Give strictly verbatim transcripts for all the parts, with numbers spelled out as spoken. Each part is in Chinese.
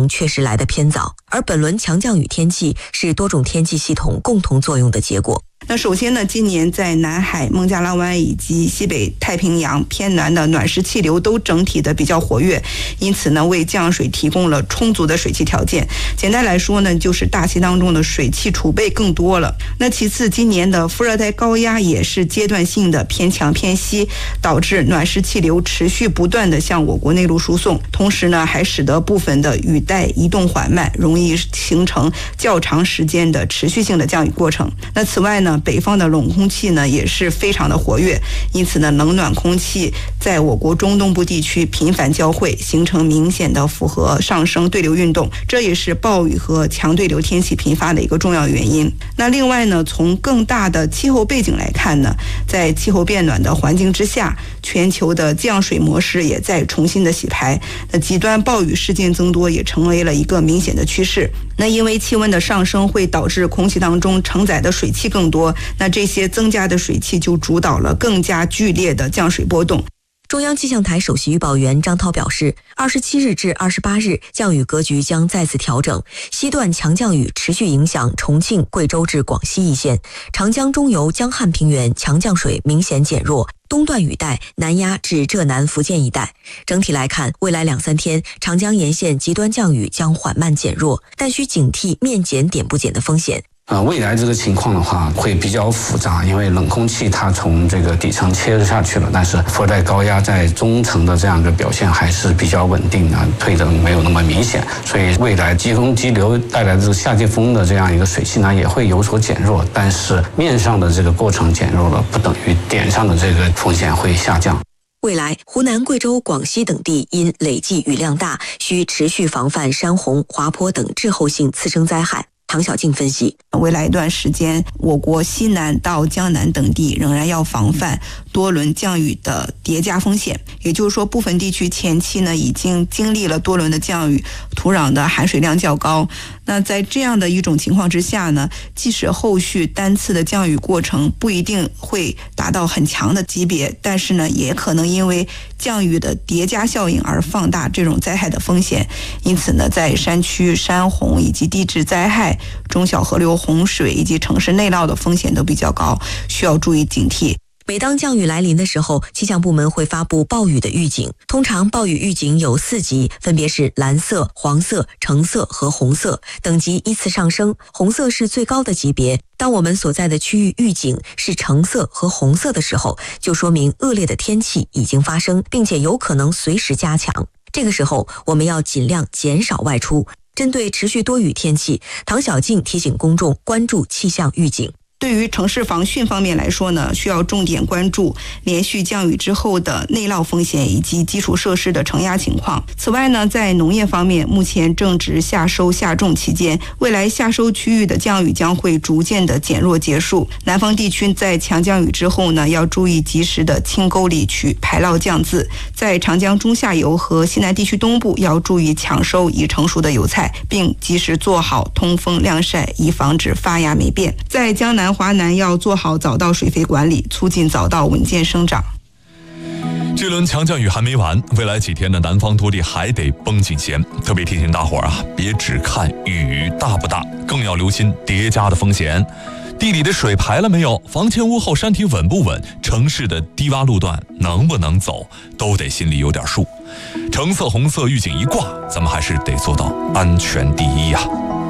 程确实来得偏早，而本轮强降雨天气是多种天气系统共同作用的结果。 那首先呢，今年在南海、孟加拉湾以及西北太平洋偏南的暖湿气流都整体的比较活跃，因此呢，为降水提供了充足的水汽条件。简单来说呢，就是大气当中的水汽储备更多了。那其次，今年的副热带高压也是阶段性的偏强偏西，导致暖湿气流持续不断的向我国内陆输送，同时呢，还使得部分的雨带移动缓慢，容易形成较长时间的持续性的降雨过程。那此外呢，北方的冷空气呢也是非常的活跃，因此呢，冷暖空气在我国中东部地区频繁交汇，形成明显的复合上升对流运动，这也是暴雨和强对流天气频发的一个重要原因。那另外呢，从更大的气候背景来看呢，在气候变暖的环境之下，全球的降水模式也在重新的洗牌，那极端暴雨事件增多也成为了一个明显的趋势。那因为气温的上升会导致空气当中承载的水汽更多，那这些增加的水汽就主导了更加剧烈的降水波动。 中央气象台首席预报员张涛表示，二十七日至二十八日降雨格局将再次调整，西段强降雨持续影响重庆、贵州至广西一线，长江中游、江汉平原强降水明显减弱，东段雨带南压至浙南福建一带。整体来看，未来两三天长江沿线极端降雨将缓慢减弱，但需警惕面减点不减的风险。 呃，未来这个情况的话会比较复杂，因为冷空气它从这个底层切下去了，但是副热带高压在中层的这样一个表现还是比较稳定的，退的没有那么明显，所以未来季风激流带来的这个夏季风的这样一个水汽呢也会有所减弱，但是面上的这个过程减弱了，不等于点上的这个风险会下降。 未来，湖南、贵州、广西等地因累计雨量大，需持续防范山洪、滑坡等滞后性次生灾害。唐小静分析， 未来一段时间，我国西南到江南等地仍然要防范多轮降雨的叠加风险。也就是说，部分地区前期呢已经经历了多轮的降雨，土壤的含水量较高。那在这样的一种情况之下呢，即使后续单次的降雨过程不一定会达到很强的级别，但是呢，也可能因为降雨的叠加效应而放大这种灾害的风险。因此呢，在山区山洪以及地质灾害、中小河流洪水以及城市内涝的风险都比较高，需要注意警惕。 每当降雨来临的时候，气象部门会发布暴雨的预警。通常暴雨预警有四级，分别是蓝色、黄色、橙色和红色，等级依次上升。红色是最高的级别。当我们所在的区域预警是橙色和红色的时候，就说明恶劣的天气已经发生，并且有可能随时加强。这个时候，我们要尽量减少外出。针对持续多雨天气，唐小静提醒公众关注气象预警。 对于城市防汛方面来说呢，需要重点关注连续降雨之后的内涝风险以及基础设施的承压情况。此外呢，在农业方面，目前正值夏收夏种期间，未来夏收区域的降雨将会逐渐的减弱结束。南方地区在强降雨之后呢，要注意及时的清沟理渠、排涝降渍。在长江中下游和西南地区东部，要注意抢收已成熟的油菜，并及时做好通风晾晒，以防止发芽霉变。在江南华南要做好早稻水肥管理，促进早稻稳健生长。 这轮强降雨还没完，未来几天呢，南方多地还得绷紧弦。特别提醒大伙儿啊，别只看雨大不大，更要留心叠加的风险。地里的水排了没有？房前屋后山体稳不稳？城市的低洼路段能不能走？都得心里有点数。橙色、红色预警一挂，咱们还是得做到安全第一呀。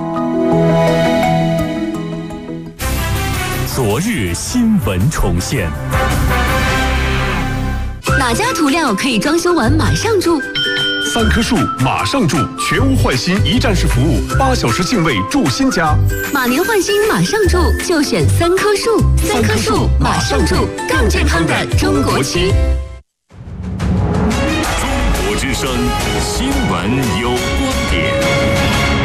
昨日新闻重现。 哪家涂料可以装修完马上住？ 三棵树马上住，全屋换新一站式服务，八小时净位住新家。 马年换新马上住，就选三棵树。三棵树马上住，更健康的中国区。 中国之声，新闻有观点。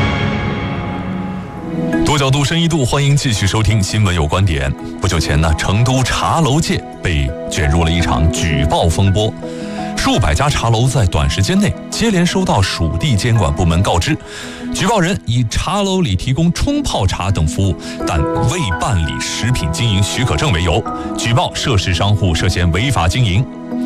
多角度、深一度，欢迎继续收听新闻有观点。不久前呢，成都茶楼界被卷入了一场举报风波。数百家茶楼在短时间内接连收到属地监管部门告知，举报人以茶楼里提供冲泡茶等服务，但未办理食品经营许可证为由，举报涉事商户涉嫌违法经营。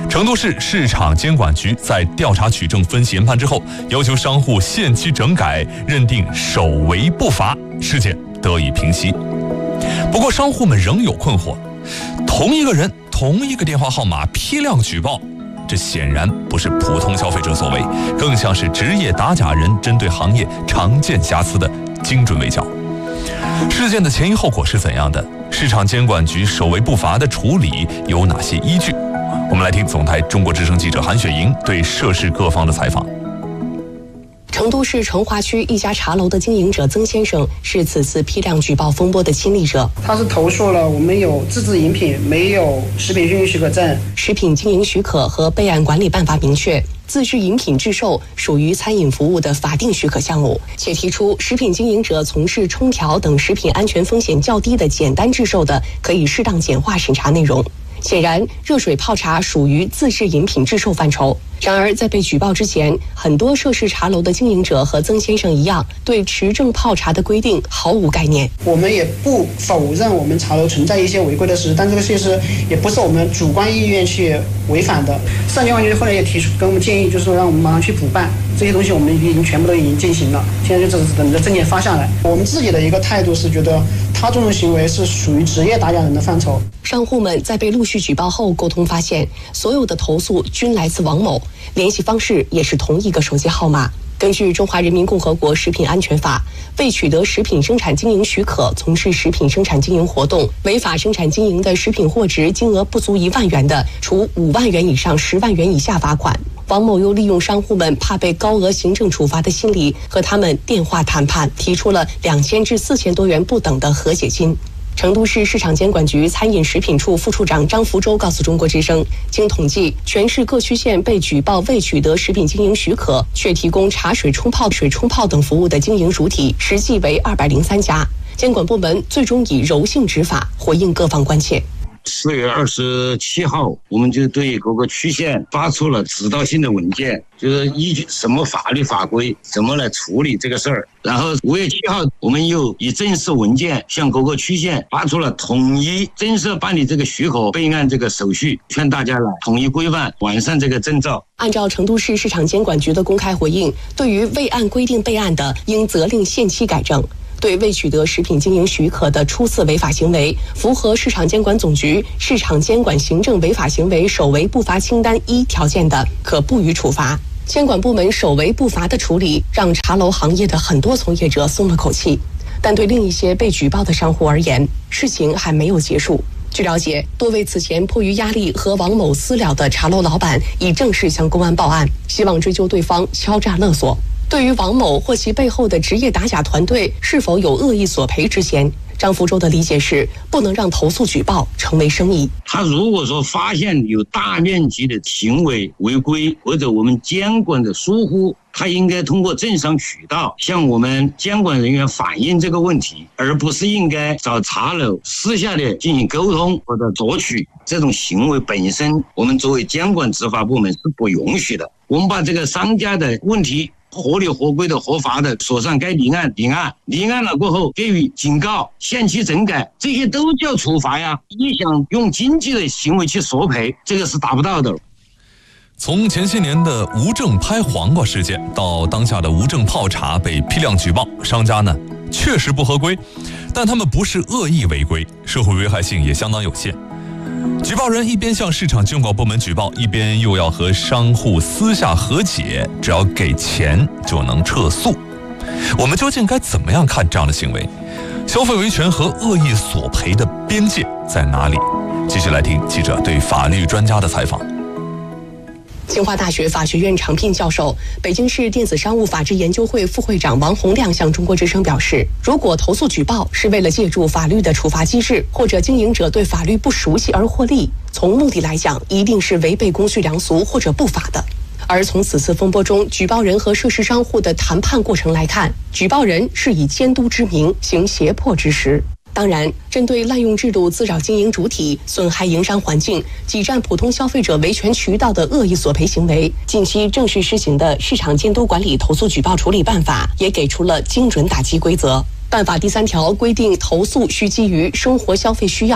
成都市市场监管局在调查取证、分析研判之后，要求商户限期整改，认定首违不罚，事件得以平息。不过商户们仍有困惑，同一个人、同一个电话号码批量举报，这显然不是普通消费者所为，更像是职业打假人针对行业常见瑕疵的精准围剿。事件的前因后果是怎样的？市场监管局首违不罚的处理有哪些依据？我们来听总台中国之声记者韩雪莹对涉事各方的采访。 成都市成华区一家茶楼的经营者曾先生是此次批量举报风波的亲历者。 他是投诉了我们有自制饮品，没有食品经营许可证。 食品经营许可和备案管理办法明确，自制饮品制售属于餐饮服务的法定许可项目，且提出食品经营者从事冲调等食品安全风险较低的简单制售的，可以适当简化审查内容。显然，热水泡茶属于自制饮品制售范畴。然而，在被举报之前，很多涉事茶楼的经营者和曾先生一样，对持证泡茶的规定毫无概念。 我们也不否认我们茶楼存在一些违规的事，但这个事实也不是我们主观意愿去违反的。市场监管局后来也提出跟我们建议，就是说让我们马上去补办这些东西，我们已经全部都已经进行了，现在就只是等着证件发下来。我们自己的一个态度是觉得他这种行为是属于职业打假人的范畴。 商户们在被陆续举报后沟通发现，所有的投诉均来自王某，联系方式也是同一个手机号码。根据《中华人民共和国食品安全法》，未取得食品生产经营许可从事食品生产经营活动，违法生产经营的食品货值金额不足一万元的，处五万元以上十万元以下罚款。王某又利用商户们怕被高额行政处罚的心理，和他们电话谈判，提出了两千至四千多元不等的和解金。成都市市场监管局餐饮食品处副处长张福洲告诉中国之声，经统计，全市各区县被举报未取得食品经营许可却提供茶水冲泡、水冲泡等服务的经营主体，实际为二百零三家。监管部门最终以柔性执法回应各方关切。 四月二十七号，我们就对各个区县发出了指导性的文件，就是依据什么法律法规怎么来处理这个事儿。然后五月七号，我们又以正式文件向各个区县发出了统一正式办理这个许可备案这个手续，劝大家来统一规范完善这个证照。 按照成都市市场监管局的公开回应，对于未按规定备案的，应责令限期改正。对未取得食品经营许可的初次违法行为，符合市场监管总局市场监管行政违法行为首违不罚清单一条件的，可不予处罚。监管部门首违不罚的处理，让茶楼行业的很多从业者松了口气。但对另一些被举报的商户而言，事情还没有结束。据了解，多位此前迫于压力和王某私了的茶楼老板已正式向公安报案，希望追究对方敲诈勒索。对于王某或其背后的职业打假团队是否有恶意索赔之嫌，张福洲的理解是，不能让投诉举报成为生意。 他如果说发现有大面积的行为违规或者我们监管的疏忽，他应该通过正常渠道向我们监管人员反映这个问题，而不是应该找茶楼私下的进行沟通或者索取。这种行为本身，我们作为监管执法部门是不允许的。我们把这个商家的问题合理合规的合法的锁上该立案立案立案了过后给予警告限期整改，这些都叫处罚呀。你想用经济的行为去索赔，这个是达不到的。 从前些年的无证拍黄瓜事件到当下的无证泡茶被批量举报，商家呢确实不合规，但他们不是恶意违规，社会危害性也相当有限。举报人一边向市场监管部门举报，一边又要和商户私下和解，只要给钱就能撤诉。我们究竟该怎么样看这样的行为？消费维权和恶意索赔的边界在哪里？继续来听记者对法律专家的采访。 清华大学法学院常聘教授、北京市电子商务法治研究会副会长王洪亮向中国之声表示，如果投诉举报是为了借助法律的处罚机制，或者经营者对法律不熟悉而获利，从目的来讲，一定是违背公序良俗或者不法的。而从此次风波中举报人和涉事商户的谈判过程来看，举报人是以监督之名行胁迫之实。当然，针对滥用制度滋扰经营主体、损害营商环境、挤占普通消费者维权渠道的恶意索赔行为，近期正式施行的《市场监督管理投诉举报处理办法》也给出了精准打击规则。办法第三条规定，投诉需基于生活消费需要。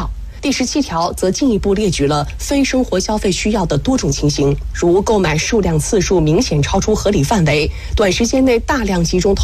第十七条则进一步列举了非生活消费需要的多种情形，如购买数量次数明显超出合理范围，短时间内大量集中投